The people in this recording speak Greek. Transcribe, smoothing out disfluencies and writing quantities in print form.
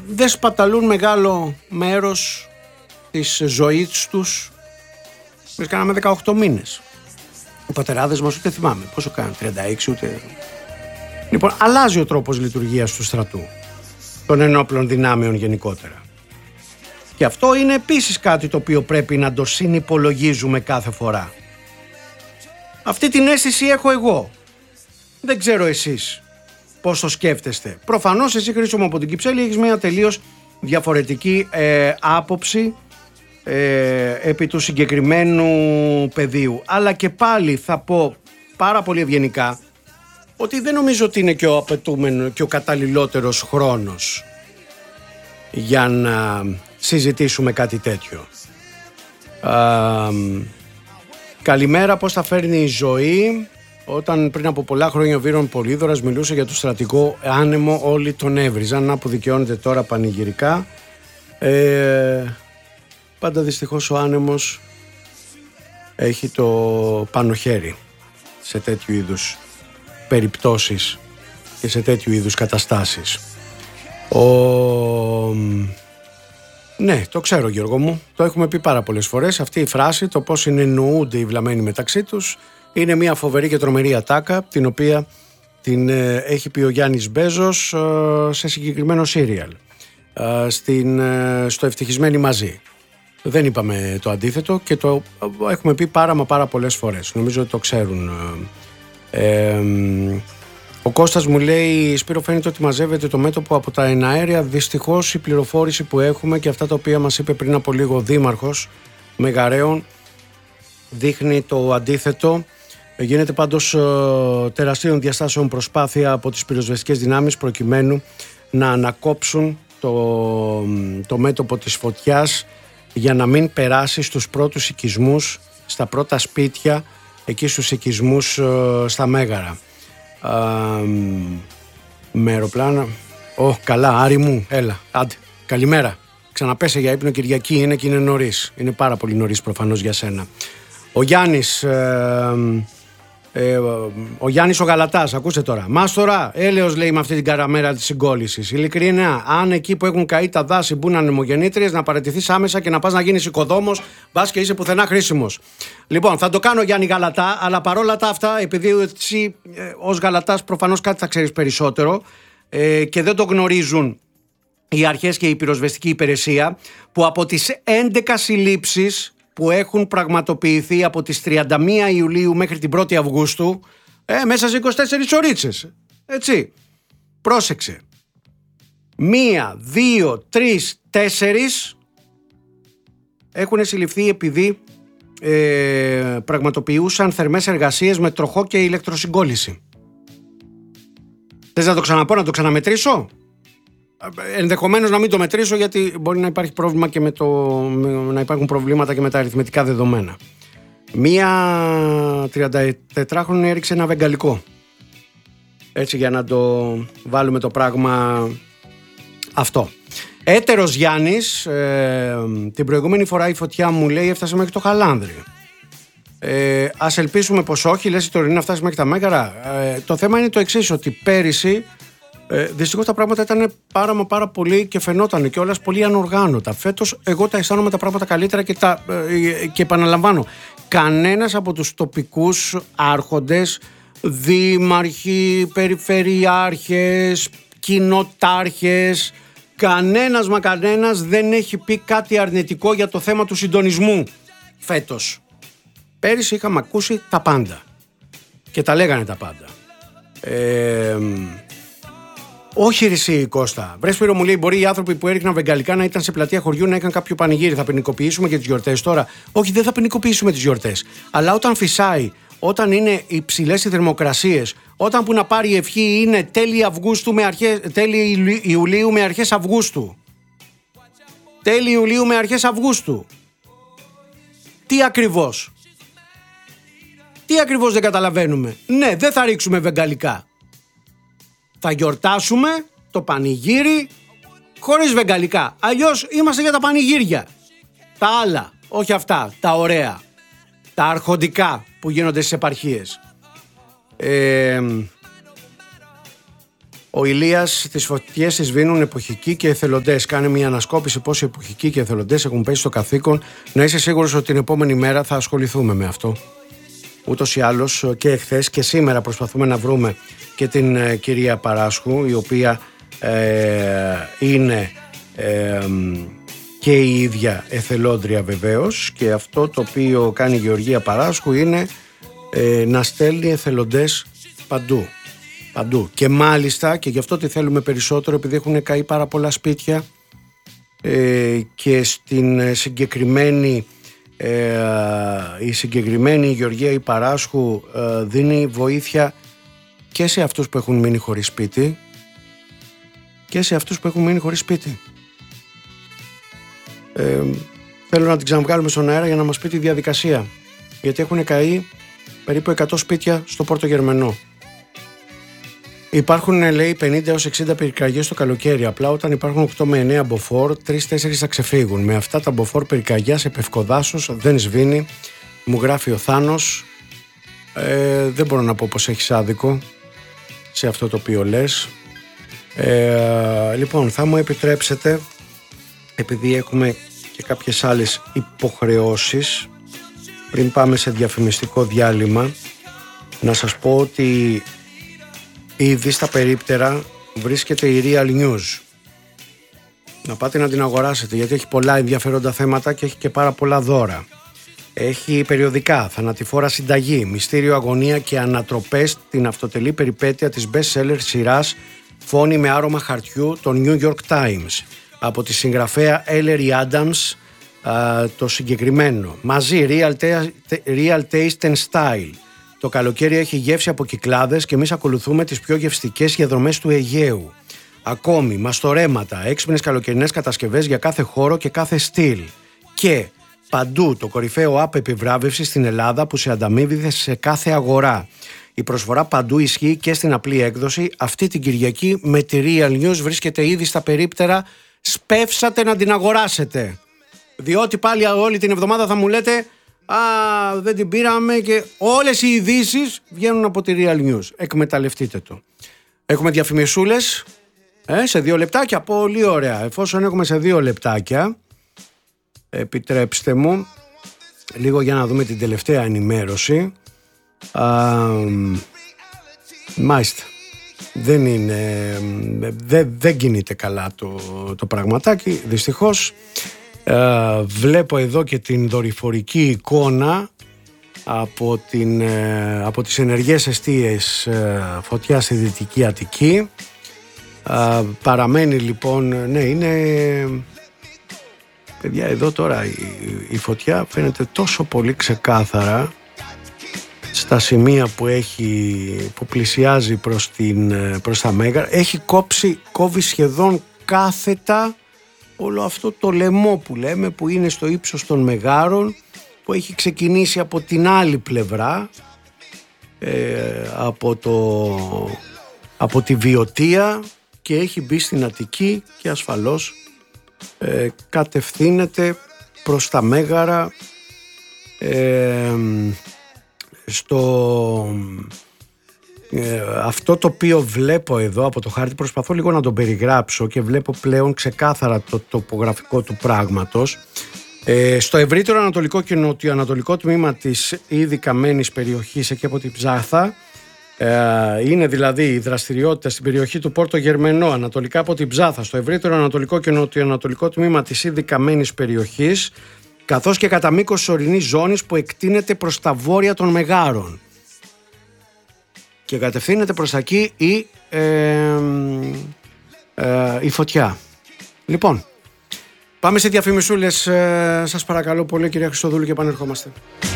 δεν σπαταλούν μεγάλο μέρος της ζωής τους. Εμείς κάναμε 18 μήνες. Οι πατεράδες μας ούτε θυμάμαι πόσο κάνουν, 36 ούτε. Λοιπόν, αλλάζει ο τρόπος λειτουργίας του στρατού, των ενόπλων δυνάμεων γενικότερα. Και αυτό είναι επίσης κάτι το οποίο πρέπει να το συνυπολογίζουμε κάθε φορά. Αυτή την αίσθηση έχω εγώ. Δεν ξέρω εσείς πώς το σκέφτεστε. Προφανώς εσύ, Χρήστο μου, από την Κυψέλη έχεις μια τελείως διαφορετική άποψη επί του συγκεκριμένου πεδίου. Αλλά και πάλι θα πω πάρα πολύ ευγενικά ότι δεν νομίζω ότι είναι και ο απαιτούμενο και ο καταλληλότερος χρόνος για να συζητήσουμε κάτι τέτοιο. Καλημέρα, πώς θα φέρνει η ζωή όταν πριν από πολλά χρόνια ο Βίρον Πολύδωρας μιλούσε για το στρατηγό άνεμο, όλοι τον έβριζαν, να που δικαιώνεται τώρα πανηγυρικά. Πάντα δυστυχώς ο άνεμος έχει το πάνω χέρι σε τέτοιου είδους περιπτώσεις και σε τέτοιου είδους καταστάσεις. Ναι, το ξέρω, Γιώργο μου, το έχουμε πει πάρα πολλές φορές. Αυτή η φράση, το πώς συνεννοούνται οι βλαμμένοι μεταξύ τους, είναι μια φοβερή και τρομερή ατάκα, την οποία την έχει πει ο Γιάννης Μπέζος σε συγκεκριμένο σύριαλ, στο Ευτυχισμένοι μαζί. Δεν είπαμε το αντίθετο και το έχουμε πει πάρα πολλές φορές. Νομίζω ότι το ξέρουν. Ο Κώστας μου λέει: Σπύρο, φαίνεται ότι μαζεύεται το μέτωπο από τα εναέρια. Δυστυχώς η πληροφόρηση που έχουμε και αυτά τα οποία μας είπε πριν από λίγο ο Δήμαρχος Μεγαρέων δείχνει το αντίθετο. Γίνεται πάντως τεραστίων διαστάσεων προσπάθεια από τις πυροσβεστικές δυνάμεις προκειμένου να ανακόψουν το μέτωπο της φωτιάς για να μην περάσει στους πρώτους οικισμούς, στα πρώτα σπίτια, εκεί στους οικισμούς στα Μέγαρα. Με αεροπλάνα. Καλά, Άρη μου, έλα, άντε, καλημέρα. Ξαναπέσε για ύπνο, Κυριακή είναι και είναι νωρίς. Είναι πάρα πολύ νωρίς προφανώς για σένα. Ο Γιάννης, ο Γιάννης ο Γαλατάς, ακούστε τώρα. Μάστορα, έλεος λέει με αυτή την καραμέρα της συγκόλλησης. Ειλικρινά, αν εκεί που έχουν καεί τα δάση μπουν ανεμογεννήτριες, να παραιτηθείς άμεσα και να πας να γίνεις οικοδόμος, μπας και είσαι πουθενά χρήσιμος. Λοιπόν, θα το κάνω, Γιάννη Γαλατά, αλλά παρόλα τα αυτά, επειδή εσύ ως Γαλατάς προφανώς κάτι θα ξέρεις περισσότερο και δεν το γνωρίζουν οι αρχές και η πυροσβεστική υπηρεσία, που από τις 11 συλλήψεις που έχουν πραγματοποιηθεί από τις 31 Ιουλίου μέχρι την 1η Αυγούστου, μέσα σε 24 ωρίτσες, έτσι, πρόσεξε, 1, 2, 3, 4 έχουν συλληφθεί επειδή πραγματοποιούσαν θερμές εργασίες με τροχό και ηλεκτροσυγκόλληση. Θες να το ξαναπώ, να το ξαναμετρήσω? Ενδεχομένως να μην το μετρήσω, γιατί μπορεί να υπάρχει πρόβλημα και να υπάρχουν προβλήματα και με τα αριθμητικά δεδομένα. Μία 34χρονη έριξε ένα βεγγαλικό, έτσι, για να το βάλουμε το πράγμα αυτό. Έτερος Γιάννης, την προηγούμενη φορά η φωτιά μου λέει έφτασε μέχρι το Χαλάνδρι. Ας ελπίσουμε πως όχι, λες η τωρινή να φτάσει μέχρι τα Μέγαρα. Το θέμα είναι το εξής, ότι πέρυσι δυστυχώς τα πράγματα ήταν πάρα πολύ και φαινόταν κιόλας πολύ ανοργάνωτα. Φέτος εγώ τα αισθάνομαι τα πράγματα καλύτερα και επαναλαμβάνω, κανένας από τους τοπικούς άρχοντες, δήμαρχοι, περιφερειάρχες, κοινοτάρχες, κανένας δεν έχει πει κάτι αρνητικό για το θέμα του συντονισμού φέτος. Πέρυσι είχαμε ακούσει τα πάντα και τα λέγανε τα πάντα. Όχι, εσύ Κώστα. Βρε Σπύρο, μου λέει, μπορεί οι άνθρωποι που έριχναν βεγγαλικά να ήταν σε πλατεία χωριού να είχαν κάποιο πανηγύρι. Θα ποινικοποιήσουμε και τις γιορτές τώρα? Όχι, δεν θα ποινικοποιήσουμε τις γιορτές. Αλλά όταν φυσάει, όταν είναι υψηλές οι θερμοκρασίες, όταν που να πάρει η ευχή είναι τέλη Ιουλίου με αρχές Αυγούστου. Τέλη Ιουλίου με αρχές Αυγούστου. Τι ακριβώς δεν καταλαβαίνουμε? Ναι, δεν θα ρίξουμε βεγγαλικά. Θα γιορτάσουμε το πανηγύρι χωρίς βεγγαλικά. Αλλιώς είμαστε για τα πανηγύρια. Τα άλλα, όχι αυτά, τα ωραία. Τα αρχοντικά που γίνονται στις επαρχίες. Ο Ηλίας, τις φωτιές τις σβήνουν εποχικοί και εθελοντές. Κάνε μια ανασκόπηση πόσοι εποχικοί και εθελοντές έχουν πέσει στο καθήκον. Να είσαι σίγουρος ότι την επόμενη μέρα θα ασχοληθούμε με αυτό. Ούτως ή άλλως και εχθές και σήμερα προσπαθούμε να βρούμε και την κυρία Παράσχου, η οποία είναι και η ίδια εθελόντρια βεβαίως, και αυτό το οποίο κάνει η Γεωργία Παράσχου είναι να στέλνει εθελοντές παντού. Και μάλιστα, και γι' αυτό τη θέλουμε περισσότερο, επειδή έχουν καεί πάρα πολλά σπίτια, και στην συγκεκριμένη η συγκεκριμένη Γεωργία η Παράσχου δίνει βοήθεια και σε αυτούς που έχουν μείνει χωρίς σπίτι και σε αυτούς που έχουν μείνει χωρίς σπίτι. Θέλω να την ξαναβγάλουμε στον αέρα για να μας πει τη διαδικασία, γιατί έχουν καεί περίπου 100 σπίτια στο Πόρτο Γερμενό. Υπάρχουν, λέει, 50 έως 60 πυρκαγιές το καλοκαίρι. Απλά όταν υπάρχουν 8 με 9 μποφόρ, 3-4 θα ξεφύγουν. Με αυτά τα μποφόρ πυρκαγιά σε πευκοδάσος δεν σβήνει. Μου γράφει ο Θάνος. Δεν μπορώ να πω πως έχεις άδικο σε αυτό το οποίο λες. Λοιπόν, θα μου επιτρέψετε, επειδή έχουμε και κάποιες άλλες υποχρεώσεις, πριν πάμε σε διαφημιστικό διάλειμμα, να σας πω ότι ήδη στα περίπτερα βρίσκεται η Real News. Να πάτε να την αγοράσετε, γιατί έχει πολλά ενδιαφέροντα θέματα και έχει και πάρα πολλά δώρα. Έχει περιοδικά, θανατηφόρα συνταγή, μυστήριο, αγωνία και ανατροπές, την αυτοτελή περιπέτεια της best-seller σειράς Φόνοι με άρωμα χαρτιού των New York Times, από τη συγγραφέα Ellery Adams, το συγκεκριμένο. Μαζί Real Taste and Style. Το καλοκαίρι έχει γεύση από Κυκλάδες και εμείς ακολουθούμε τις πιο γευστικές διαδρομές του Αιγαίου. Ακόμη, μαστορέματα, έξυπνες καλοκαιρινές κατασκευές για κάθε χώρο και κάθε στυλ. Και παντού το κορυφαίο app επιβράβευσης στην Ελλάδα που σε ανταμείβει σε κάθε αγορά. Η προσφορά παντού ισχύει και στην απλή έκδοση. Αυτή την Κυριακή με τη Real News βρίσκεται ήδη στα περίπτερα. Σπεύσατε να την αγοράσετε. Διότι πάλι όλη την εβδομάδα θα μου λέτε δεν την πήραμε, και όλες οι ειδήσεις βγαίνουν από τη Real News. Εκμεταλλευτείτε το. Έχουμε διαφημισούλες σε 2 λεπτάκια. Πολύ ωραία. Εφόσον έχουμε σε 2 λεπτάκια, επιτρέψτε μου λίγο για να δούμε την τελευταία ενημέρωση. Μάλιστα. Δεν κινείται καλά το πραγματάκι, δυστυχώς. Βλέπω εδώ και την δορυφορική εικόνα από τις ενεργές εστίες φωτιά στη Δυτική Αττική. Παραμένει λοιπόν, ναι, είναι, παιδιά, εδώ τώρα η φωτιά φαίνεται τόσο πολύ ξεκάθαρα στα σημεία που πλησιάζει προς τα Μέγαρα. Έχει κόβει σχεδόν κάθετα όλο αυτό το λαιμό που λέμε, που είναι στο ύψος των Μεγάρων, που έχει ξεκινήσει από την άλλη πλευρά, από τη Βιωτία, και έχει μπει στην Αττική και ασφαλώς κατευθύνεται προς τα Μέγαρα, αυτό το οποίο βλέπω εδώ από το χάρτη. Προσπαθώ λίγο να τον περιγράψω και βλέπω πλέον ξεκάθαρα το τοπογραφικό του πράγματος. Στο ευρύτερο ανατολικό και νοτιοανατολικό τμήμα της ήδη καμένης περιοχής, εκεί από την Ψάθα, είναι δηλαδή η δραστηριότητα στην περιοχή του Πόρτο Γερμενό, ανατολικά από την Ψάθα, στο ευρύτερο ανατολικό και νοτιοανατολικό τμήμα της ήδη καμένης περιοχής, καθώς και κατά μήκος της ορεινής ζώνης που εκτείνεται προς τα βόρεια των Μεγάρων. Και κατευθύνεται προς τα εκεί η φωτιά. Λοιπόν, πάμε σε διαφημισούλες, σας παρακαλώ πολύ, κυρία Χριστοδούλου, και επανερχόμαστε.